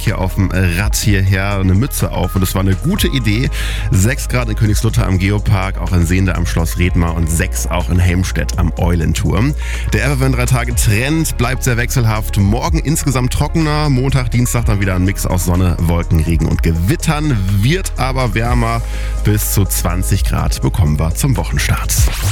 hier auf dem Rad hierher, eine Mütze auf und es war eine gute Idee. 6 Grad in Königslutter am Geopark, auch in Sehnde am Schloss Redmar und 6 auch in Helmstedt am Eulenturm. Der Everwind 3 Tage Trend bleibt sehr wechselhaft. Morgen insgesamt trockener, Montag, Dienstag dann wieder ein Mix aus Sonne, Wolken, Regen und Gewittern. Wird aber wärmer, bis zu 20 Grad bekommen wir zum Wochenstart.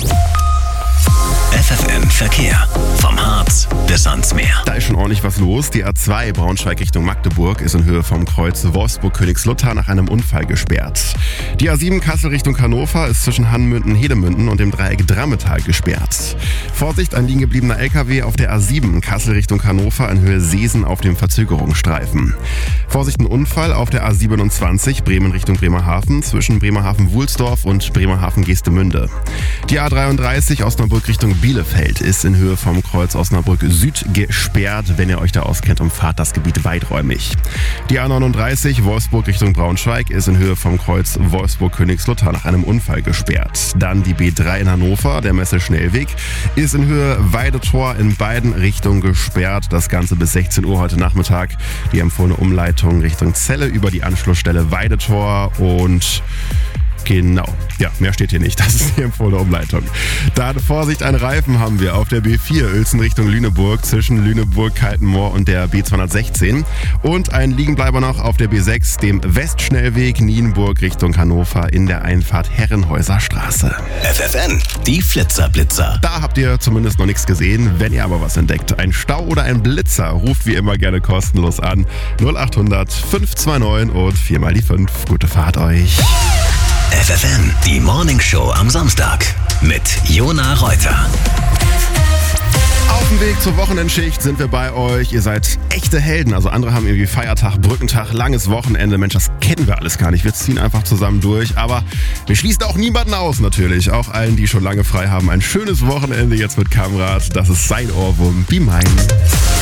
FFN Verkehr. Vom Harz bis ans Meer. Da ist schon ordentlich was los. Die A2 Braunschweig Richtung Magdeburg ist in Höhe vom Kreuz Wolfsburg-Königslutter nach einem Unfall gesperrt. Die A7 Kassel Richtung Hannover ist zwischen Hannmünden-Hedemünden und dem Dreieck Drammetal gesperrt. Vorsicht, ein liegen gebliebener LKW auf der A7 Kassel Richtung Hannover in Höhe Seesen auf dem Verzögerungsstreifen. Vorsicht, ein Unfall auf der A27 Bremen Richtung Bremerhaven zwischen Bremerhaven-Wulsdorf und Bremerhaven-Geestemünde. Die A33 Osnabrück Richtung Bielefeld ist in Höhe vom Kreuz Osnabrück Süd gesperrt. Wenn ihr euch da auskennt, umfahrt das Gebiet weiträumig. Die A39 Wolfsburg Richtung Braunschweig ist in Höhe vom Kreuz Wolfsburg-Königslutter nach einem Unfall gesperrt. Dann die B3 in Hannover, der Messe-Schnellweg, ist in Höhe Weidetor in beiden Richtungen gesperrt. Das Ganze bis 16 Uhr heute Nachmittag. Die empfohlene Umleitung Richtung Celle über die Anschlussstelle Weidetor und genau. Ja, mehr steht hier nicht. Das ist die empfohlene Umleitung. Dann Vorsicht, ein Reifen haben wir auf der B4 Uelzen Richtung Lüneburg zwischen Lüneburg, Kaltenmoor und der B216. Und ein Liegenbleiber noch auf der B6, dem Westschnellweg Nienburg Richtung Hannover in der Einfahrt Herrenhäuser Straße. FFN, die Flitzer-Blitzer. Da habt ihr zumindest noch nichts gesehen. Wenn ihr aber was entdeckt, ein Stau oder ein Blitzer, ruft wie immer gerne kostenlos an. 0800 529 und 4 mal die 5. Gute Fahrt euch. FFN, die Morningshow am Samstag mit Jona Reuter. Auf dem Weg zur Wochenendschicht sind wir bei euch. Ihr seid echte Helden. Also andere haben irgendwie Feiertag, Brückentag, langes Wochenende. Mensch, das kennen wir alles gar nicht. Wir ziehen einfach zusammen durch. Aber wir schließen auch niemanden aus natürlich. Auch allen, die schon lange frei haben. Ein schönes Wochenende jetzt mit Kamrat. Das ist sein Ohrwurm. Be Mine.